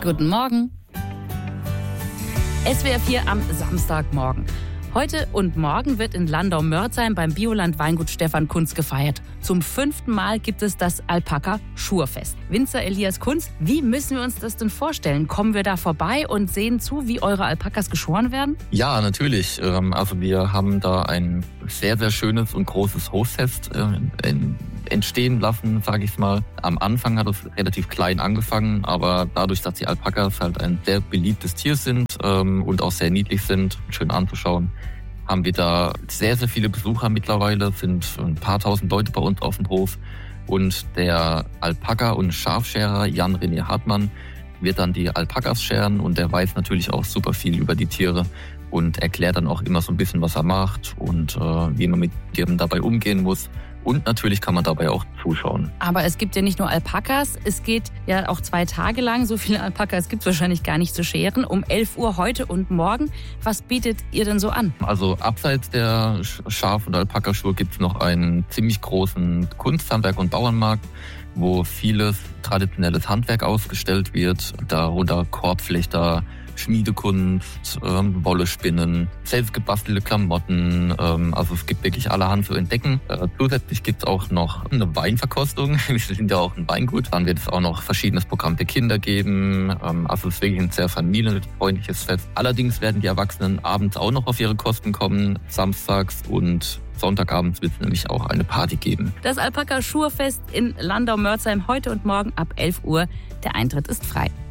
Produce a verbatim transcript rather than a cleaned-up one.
Guten Morgen. S W R vier am Samstagmorgen. Heute und morgen wird in Landau-Mörtsheim beim Bioland Weingut Stefan Kunz gefeiert. Zum fünften Mal gibt es das Alpaka-Schurfest. Winzer Elias Kunz, wie müssen wir uns das denn vorstellen? Kommen wir da vorbei und sehen zu, wie eure Alpakas geschoren werden? Ja, natürlich. Also wir haben da ein sehr, sehr schönes und großes Hofest entstehen lassen, sage ich mal. Am Anfang hat es relativ klein angefangen, aber dadurch, dass die Alpakas halt ein sehr beliebtes Tier sind und auch sehr niedlich sind, schön anzuschauen, haben wir da sehr, sehr viele Besucher mittlerweile. Es sind ein paar tausend Leute bei uns auf dem Hof. Und der Alpaka- und Schafscherer Jan-René Hartmann wird dann die Alpakas scheren und der weiß natürlich auch super viel über die Tiere und erklärt dann auch immer so ein bisschen, was er macht und äh, wie man mit Tieren dabei umgehen muss. Und natürlich kann man dabei auch zuschauen. Aber es gibt ja nicht nur Alpakas, es geht ja auch zwei Tage lang. So viele Alpakas gibt es wahrscheinlich gar nicht zu scheren. Um elf Uhr heute und morgen. Was bietet ihr denn so an? Also abseits der Schaf- und Alpakaschuhe gibt es noch einen ziemlich großen Kunsthandwerk- und Bauernmarkt, wo vieles traditionelles Handwerk ausgestellt wird. Darunter Korbflechter, Schmiedekunst, ähm, Wolle spinnen, selbstgebastelte Klamotten. Ähm, also es gibt wirklich allerhand zu entdecken. Äh, zusätzlich gibt es auch noch eine Weinverkostung. Wir sind ja auch ein Weingut. Dann wird es auch noch verschiedenes Programm für Kinder geben. Ähm, also es ist wirklich ein sehr familienfreundliches Fest. Allerdings werden die Erwachsenen abends auch noch auf ihre Kosten kommen. Samstags und Sonntagabends wird es nämlich auch eine Party geben. Das Alpaka-Schurfest in Landau-Mörtsheim heute und morgen ab elf Uhr. Der Eintritt ist frei.